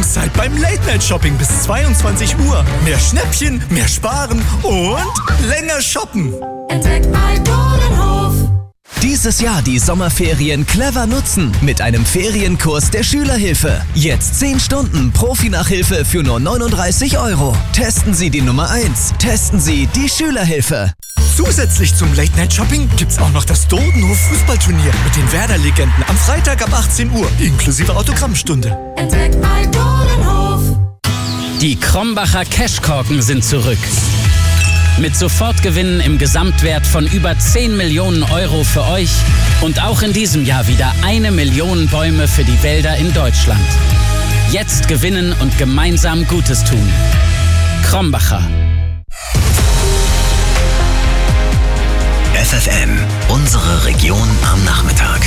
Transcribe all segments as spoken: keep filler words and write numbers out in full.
Öffnungszeit beim Late-Night-Shopping bis zweiundzwanzig Uhr. Mehr Schnäppchen, mehr Sparen und länger shoppen. Entdeckt bei Bodenhof. Dieses Jahr die Sommerferien clever nutzen mit einem Ferienkurs der Schülerhilfe. Jetzt zehn Stunden Profi-Nachhilfe für nur neununddreißig Euro. Testen Sie die Nummer eins. Testen Sie die Schülerhilfe. Zusätzlich zum Late-Night-Shopping gibt's auch noch das Dodenhof-Fußballturnier mit den Werder-Legenden am Freitag ab achtzehn Uhr, inklusive Autogrammstunde. Entdeckt bei Bodenhof. Die Krombacher Cashkorken sind zurück. Mit Sofortgewinnen im Gesamtwert von über zehn Millionen Euro für euch und auch in diesem Jahr wieder eine Million Bäume für die Wälder in Deutschland. Jetzt gewinnen und gemeinsam Gutes tun. Krombacher. F F M, unsere Region am Nachmittag.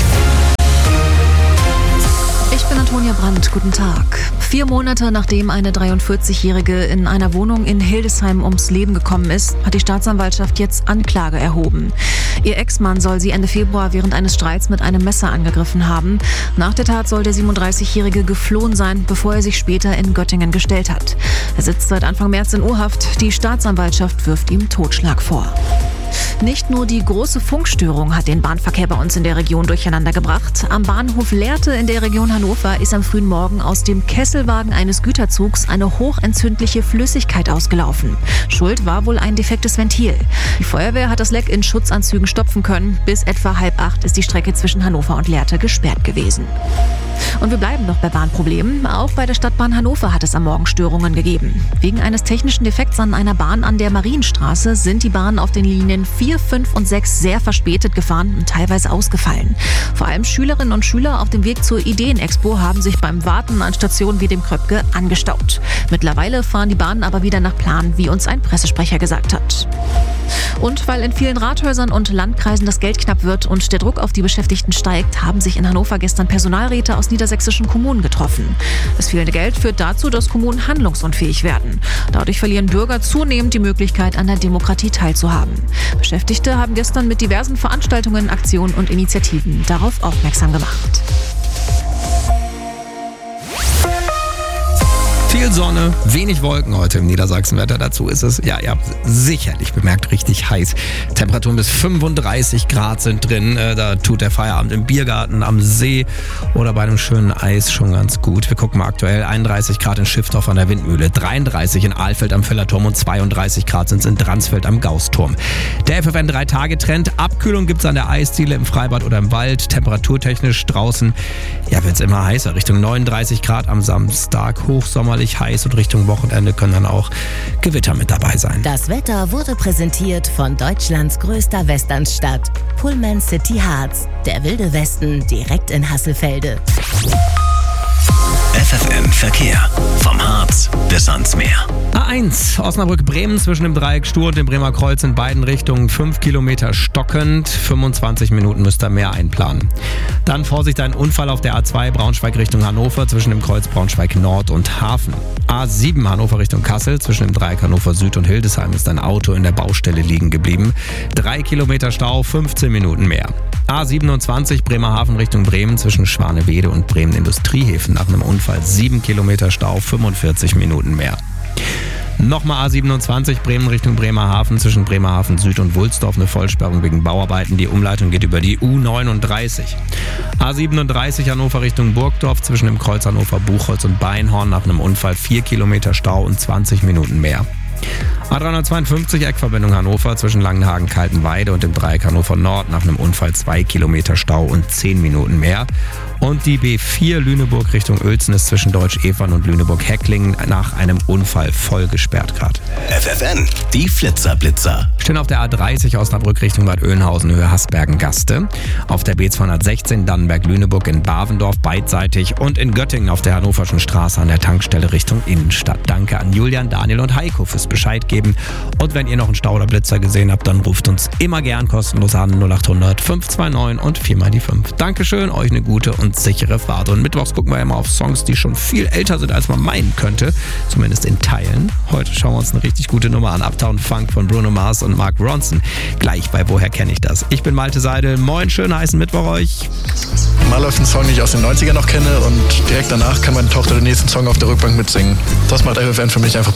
Ich bin Antonia Brandt, guten Tag. Vier Monate nachdem eine dreiundvierzigjährige in einer Wohnung in Hildesheim ums Leben gekommen ist, hat die Staatsanwaltschaft jetzt Anklage erhoben. Ihr Ex-Mann soll sie Ende Februar während eines Streits mit einem Messer angegriffen haben. Nach der Tat soll der siebenunddreißigjährige geflohen sein, bevor er sich später in Göttingen gestellt hat. Er sitzt seit Anfang März in U-Haft. Die Staatsanwaltschaft wirft ihm Totschlag vor. Nicht nur die große Funkstörung hat den Bahnverkehr bei uns in der Region durcheinander gebracht. Am Bahnhof Lehrte in der Region Hannover ist am frühen Morgen aus dem Kesselwagen eines Güterzugs eine hochentzündliche Flüssigkeit ausgelaufen. Schuld war wohl ein defektes Ventil. Die Feuerwehr hat das Leck in Schutzanzügen stopfen können. Bis etwa halb acht ist die Strecke zwischen Hannover und Lehrte gesperrt gewesen. Und wir bleiben noch bei Bahnproblemen. Auch bei der Stadtbahn Hannover hat es am Morgen Störungen gegeben. Wegen eines technischen Defekts an einer Bahn an der Marienstraße sind die Bahnen auf den Linien vier, fünf und sechs sehr verspätet gefahren und teilweise ausgefallen. Vor allem Schülerinnen und Schüler auf dem Weg zur Ideenexpo haben sich beim Warten an Stationen wie dem Kröpke angestaut. Mittlerweile fahren die Bahnen aber wieder nach Plan, wie uns ein Pressesprecher gesagt hat. Und weil in vielen Rathäusern und Landkreisen das Geld knapp wird und der Druck auf die Beschäftigten steigt, haben sich in Hannover gestern Personalräte aus niedersächsischen Kommunen getroffen. Das fehlende Geld führt dazu, dass Kommunen handlungsunfähig werden. Dadurch verlieren Bürger zunehmend die Möglichkeit, an der Demokratie teilzuhaben. Beschäftigte haben gestern mit diversen Veranstaltungen, Aktionen und Initiativen darauf aufmerksam gemacht. Viel Sonne, wenig Wolken heute im Niedersachsenwetter. Dazu ist es, ja, ihr habt sicherlich bemerkt, richtig heiß. Temperaturen bis fünfunddreißig Grad sind drin. Da tut der Feierabend im Biergarten, am See oder bei einem schönen Eis schon ganz gut. Wir gucken mal aktuell. einunddreißig Grad in Schiffdorf an der Windmühle, dreiunddreißig in Ahlfeld am Fellerturm und zweiunddreißig Grad sind es in Dransfeld am Gausturm. Der F F N drei Tage Trend. Abkühlung gibt es an der Eisdiele, im Freibad oder im Wald. Temperaturtechnisch draußen, ja, wird es immer heißer. Richtung neununddreißig Grad am Samstag. Hochsommerlich heiß und Richtung Wochenende können dann auch Gewitter mit dabei sein. Das Wetter wurde präsentiert von Deutschlands größter Westernstadt, Pullman City Harz. Der wilde Westen direkt in Hasselfelde. F F M Verkehr. Vom Harz bis ans Meer. A eins, Osnabrück-Bremen zwischen dem Dreieck Stur und dem Bremer Kreuz in beiden Richtungen fünf Kilometer stockend. fünfundzwanzig Minuten müsst ihr mehr einplanen. Dann Vorsicht, ein Unfall auf der A zwei Braunschweig Richtung Hannover zwischen dem Kreuz Braunschweig Nord und Hafen. A sieben Hannover Richtung Kassel zwischen dem Dreieck Hannover Süd und Hildesheim ist ein Auto in der Baustelle liegen geblieben. Drei Kilometer Stau, fünfzehn Minuten mehr. A siebenundzwanzig Bremerhaven Richtung Bremen zwischen Schwanewede und Bremen Industriehäfen nach einem Unfall sieben Kilometer Stau, fünfundvierzig Minuten mehr. Nochmal A siebenundzwanzig Bremen Richtung Bremerhaven zwischen Bremerhaven Süd und Wulsdorf eine Vollsperrung wegen Bauarbeiten. Die Umleitung geht über die U neununddreißig. A siebenunddreißig Hannover Richtung Burgdorf zwischen dem Kreuz Hannover Buchholz und Beinhorn nach einem Unfall vier Kilometer Stau und zwanzig Minuten mehr. A dreihundertzweiundfünfzig Eckverbindung Hannover zwischen Langenhagen-Kaltenweide und dem Dreieck Hannover Nord nach einem Unfall zwei Kilometer Stau und zehn Minuten mehr. Und die B vier Lüneburg Richtung Uelzen ist zwischen Deutsch-Evern und Lüneburg-Hecklingen nach einem Unfall voll gesperrt gerade. F F N, die Flitzer-Blitzer. Stehen auf der A dreißig Osnabrück Richtung Bad Oeynhausen, Höhe Hasbergen-Gaste. Auf der B zweihundertsechzehn Dannenberg-Lüneburg in Bavendorf beidseitig. Und in Göttingen auf der Hannoverschen Straße an der Tankstelle Richtung Innenstadt. Danke an Julian, Daniel und Heiko fürs Bescheid geben. Und wenn ihr noch einen Stau oder Blitzer gesehen habt, dann ruft uns immer gern kostenlos an null acht hundert fünf zwei neun und viermal die fünf. Dankeschön, euch eine gute und und sichere Fahrt. Und mittwochs gucken wir immer auf Songs, die schon viel älter sind, als man meinen könnte. Zumindest in Teilen. Heute schauen wir uns eine richtig gute Nummer an. Uptown Funk von Bruno Mars und Mark Ronson. Gleich bei Woher kenne ich das? Ich bin Malte Seidel. Moin, schönen heißen Mittwoch euch. Mal läuft ein Song, den ich aus den neunzigern noch kenne und direkt danach kann meine Tochter den nächsten Song auf der Rückbank mitsingen. Das macht F F N für mich einfach